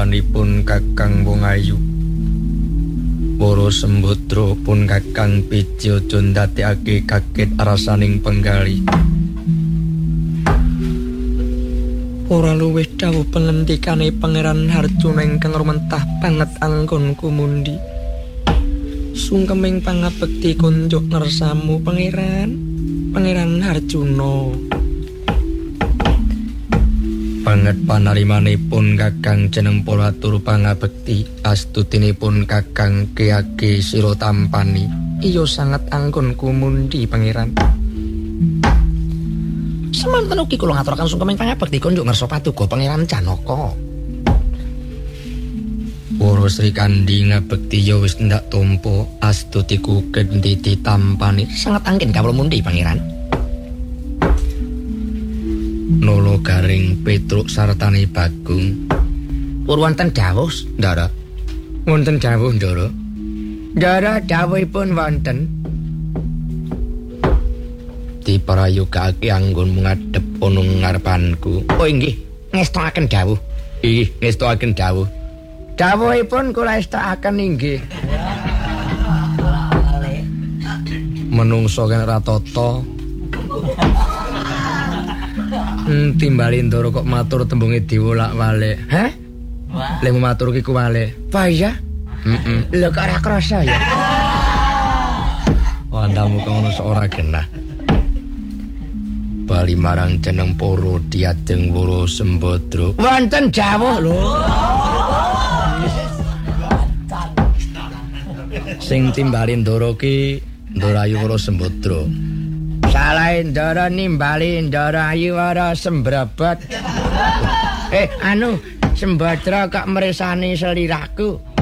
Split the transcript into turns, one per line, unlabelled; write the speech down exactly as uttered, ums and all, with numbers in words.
garwanipun Kakang Wongayu. Para Sembadra pun Kakang Bejaja ndadekake kaget rasaning penggali. Ora luwih dawuh pengendikane Pangeran Harjuna ingkang rumentah banget anggon kumundi. Sungkeming pangabekti kunjuk ngersamu Pangeran, Pangeran Harjuna. Banget panarimanipun Kakang jeneng pola tur pangabekti, astutinipun Kakang Kiage Sira Tampani. Iya sangat anggon kumundi Pangeran. Semanten ugi kula ngaturaken sungkeming pangabekti kunjuk ngersa paduka Pangeran Janaka. Para Sri Kandi ngabekti ya wis ndak tampa, astutiku kendhi ditampani. Sangat anggen kawula mundi Pangeran. Nolo Garing Petruk sartane Bagong. Pun wonten dawuh, Ndara? Wonten dawuh, Ndara? Ndara dawuhipun wonten. Diparayogake anggon ngadhep ana ngarepanku. Oh inggih, ngestokaken dawuh. Inggih, ngestokaken dawuh. Dawuhipun kula estakaken inggih. Menungso kene ratata. Hmm, timbali Ndara kok matur tembunge diwolak-walik. Hah? Lek matur ki kuwale. Apa ya? Heeh. Lho kok ora krasa ya. Wandamu kok ngono sok ora genah. Bali marang jeneng para diajeng Wara Sembadra. Wonten dawuh lho. Sing timbali Ndara ki Ndara Ayu Wara Sembadra. Salahe Ndara nimbali Ndara Ayu Wara Sembrabat. Eh anu Sembadra kok meresani seliraku.